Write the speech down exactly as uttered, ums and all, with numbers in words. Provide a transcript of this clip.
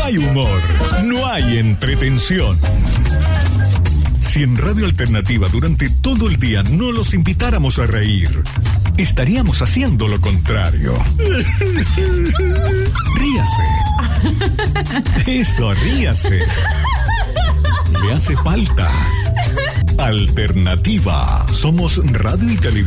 hay humor, no hay entretención. Si en Radio Alternativa durante todo el día no los invitáramos a reír, estaríamos haciendo lo contrario. Ríase. Eso, ríase. Le hace falta Alternativa. Somos radio y televisión.